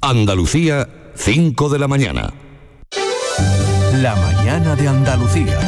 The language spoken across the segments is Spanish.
Andalucía, 5 de la mañana. La mañana de Andalucía.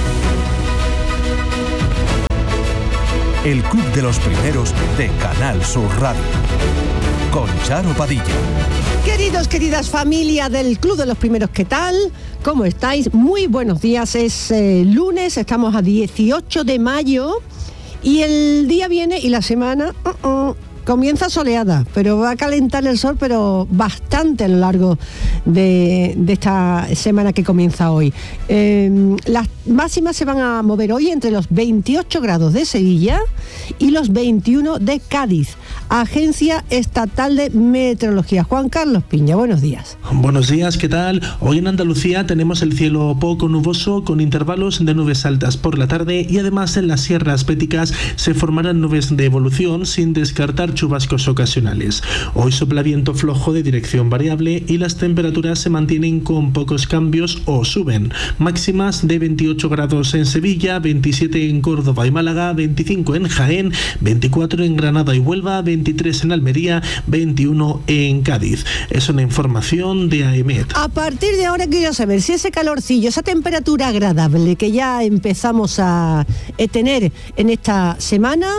El Club de los Primeros de Canal Sur Radio. Con Charo Padilla. Queridos, queridas familia del Club de los Primeros, ¿qué tal? ¿Cómo estáis? Muy buenos días, es lunes, estamos a 18 de mayo y el día viene y la semana comienza soleada, pero va a calentar el sol, pero bastante a lo largo de esta semana que comienza hoy. Las máximas se van a mover hoy entre los 28 grados de Sevilla y los 21 de Cádiz. Agencia Estatal de Meteorología. Juan Carlos Piña, buenos días. Buenos días, ¿qué tal? Hoy en Andalucía tenemos el cielo poco nuboso con intervalos de nubes altas por la tarde y además en las sierras béticas se formarán nubes de evolución sin descartar chubascos ocasionales. Hoy sopla viento flojo de dirección variable y las temperaturas se mantienen con pocos cambios o suben. Máximas de 28 grados en Sevilla, 27 en Córdoba y Málaga, 25 en Jaén, 24 en Granada y Huelva, 23 en Almería, 21 en Cádiz. Es una información de AEMET. A partir de ahora quiero saber si ese calorcillo, esa temperatura agradable que ya empezamos a tener en esta semana,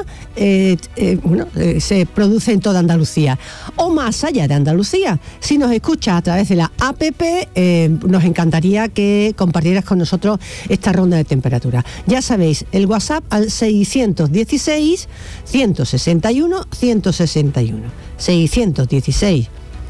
se produce en toda Andalucía o más allá de Andalucía. Si nos escuchas a través de la APP, nos encantaría que compartieras con nosotros esta ronda de temperatura. Ya sabéis, el WhatsApp al 616 161 161. 616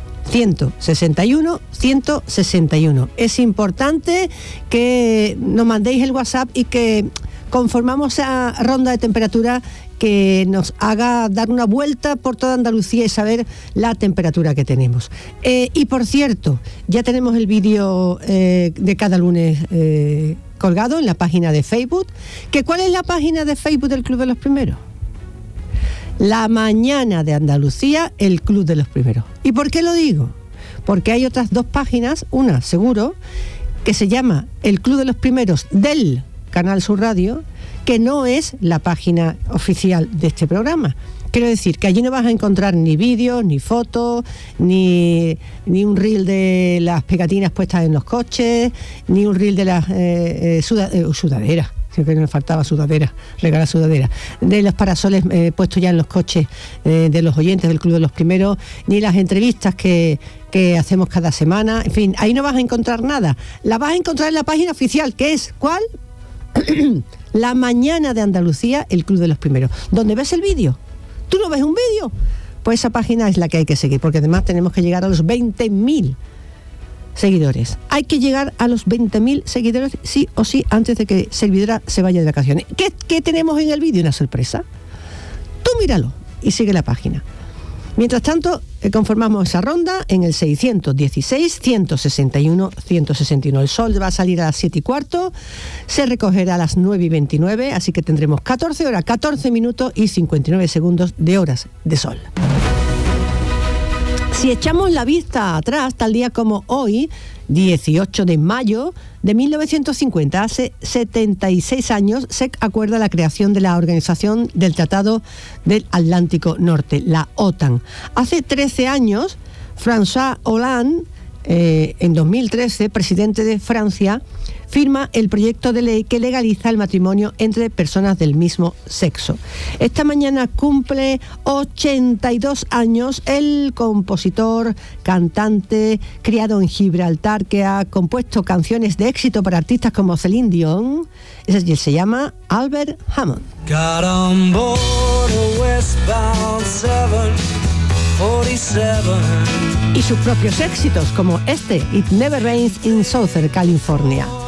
161 161. Es importante que nos mandéis el WhatsApp y que conformamos esa ronda de temperatura que nos haga dar una vuelta por toda Andalucía y saber la temperatura que tenemos. Y por cierto, ya tenemos el vídeo de cada lunes colgado en la página de Facebook. ¿Cuál es la página de Facebook del Club de los Primeros? La mañana de Andalucía, el Club de los Primeros. ¿Y por qué lo digo? Porque hay otras dos páginas, una seguro, que se llama el Club de los Primeros del Canal Sur Radio, que no es la página oficial de este programa. Quiero decir que allí no vas a encontrar ni vídeos, ni fotos, ni un reel de las pegatinas puestas en los coches, ni un reel de las sudaderas. Que me faltaba sudadera, regalar sudadera, de los parasoles puestos ya en los coches de los oyentes del Club de los Primeros, ni las entrevistas que hacemos cada semana. En fin, ahí no vas a encontrar nada. La vas a encontrar en la página oficial, que es ¿cuál? La mañana de Andalucía, el Club de los Primeros. ¿Dónde ves el vídeo? ¿Tú no ves un vídeo? Pues esa página es la que hay que seguir, porque además tenemos que llegar a los 20.000 seguidores. Hay que llegar a los 20.000 seguidores sí o sí antes de que Servidora se vaya de vacaciones. ¿Qué tenemos en el vídeo? Una sorpresa. Tú míralo y sigue la página. Mientras tanto, conformamos esa ronda en el 616 161 161. El sol va a salir a las 7:15, se recogerá a las 9:29, así que tendremos 14 horas, 14 minutos y 59 segundos de horas de sol. Si echamos la vista atrás, tal día como hoy, 18 de mayo de 1950, hace 76 años, se acuerda la creación de la Organización del Tratado del Atlántico Norte, la OTAN. Hace 13 años, François Hollande, en 2013, presidente de Francia, firma el proyecto de ley que legaliza el matrimonio entre personas del mismo sexo. Esta mañana cumple 82 años el compositor, cantante, criado en Gibraltar, que ha compuesto canciones de éxito para artistas como Celine Dion. Se llama Albert Hammond. Got on board a westbound 747. Y sus propios éxitos, como este, It Never Rains in Southern California.